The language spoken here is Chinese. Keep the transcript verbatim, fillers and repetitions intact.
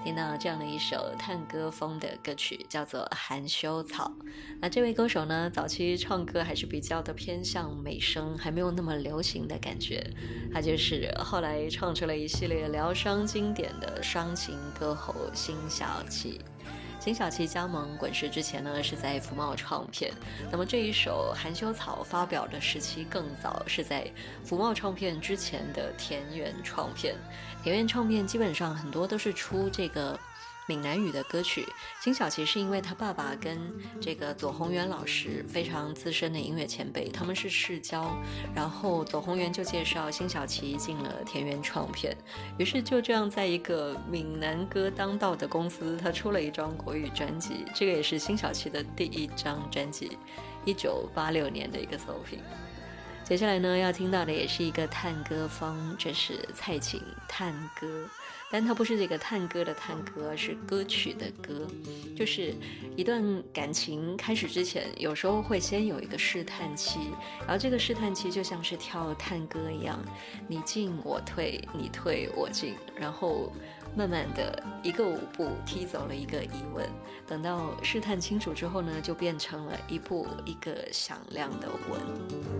听到这样的一首探歌风的歌曲，叫做《含羞草》。那这位歌手呢，早期唱歌还是比较的偏向美声，还没有那么流行的感觉。他就是后来唱出了一系列疗伤经典的伤情歌后辛晓琪。辛晓琪加盟滚石之前呢，是在福茂唱片。那么这一首《含羞草》发表的时期更早，是在福茂唱片之前的田园唱片。田园唱片基本上很多都是出这个闽南语的歌曲。辛晓琪是因为他爸爸跟这个左宏元老师非常资深的音乐前辈，他们是世交，然后左宏元就介绍辛晓琪进了田园唱片，于是就这样在一个闽南歌当道的公司，他出了一张国语专辑，这个也是辛晓琪的第一张专辑，一九八六年的一个作品。接下来呢，要听到的也是一个探歌风，这是蔡琴探歌，但它不是这个探歌的探歌，而是歌曲的歌。就是一段感情开始之前，有时候会先有一个试探期，然后这个试探期就像是跳探歌一样，你进我退，你退我进，然后慢慢的一个舞步踢走了一个疑问，等到试探清楚之后呢，就变成了一步一个响亮的吻。